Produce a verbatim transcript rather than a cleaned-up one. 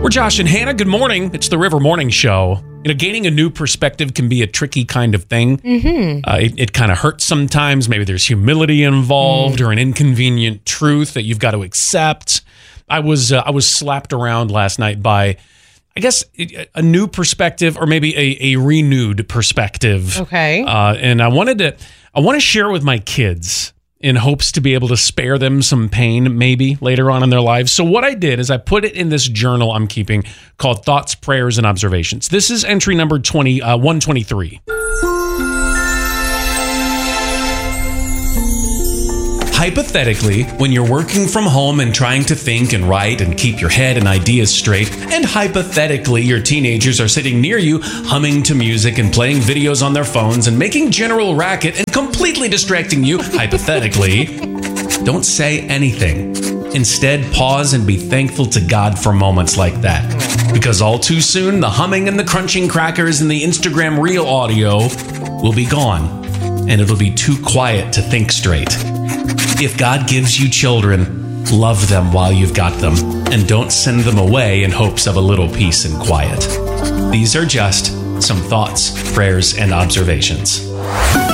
We're Josh and Hannah. Good morning. It's the River Morning Show. You know, gaining a new perspective can be a tricky kind of thing. Mm-hmm. Uh, it it kind of hurts sometimes. Maybe there's humility involved mm. or an inconvenient truth that you've got to accept. I was uh, I was slapped around last night by, I guess, a new perspective or maybe a, a renewed perspective. Okay. Uh, and I wanted to I want to share it with my kids in hopes to be able to spare them some pain maybe later on in their lives. So what I did is I put it in this journal I'm keeping called Thoughts, Prayers, and Observations. This is entry number twenty, uh, one twenty-three. Hypothetically, when you're working from home and trying to think and write and keep your head and ideas straight, and hypothetically your teenagers are sitting near you humming to music and playing videos on their phones and making general racket and completely distracting you, hypothetically, don't say anything. Instead, pause and be thankful to God for moments like that. Because all too soon, the humming and the crunching crackers and the Instagram reel audio will be gone, and it'll be too quiet to think straight. If God gives you children, love them while you've got them, and don't send them away in hopes of a little peace and quiet. These are just some thoughts, prayers, and observations.